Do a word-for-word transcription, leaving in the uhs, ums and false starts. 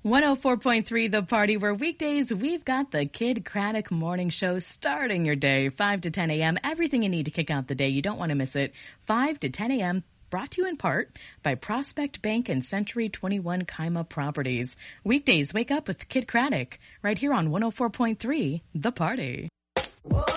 one oh four point three The Party, where weekdays we've got the Kid Craddock Morning Show starting your day, five to ten a.m. Everything you need to kick out the day. You don't want to miss it. five to ten a.m. Brought to you in part by Prospect Bank and Century twenty-one Kaima Properties. Weekdays, wake up with Kid Craddock right here on one oh four point three The Party.